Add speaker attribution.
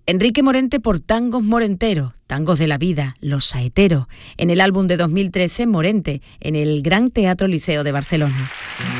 Speaker 1: Enrique Morente por Tangos Morenteros, Tangos de la Vida, Los Saeteros, en el álbum de 2013 Morente, en el Gran Teatro Liceo de Barcelona.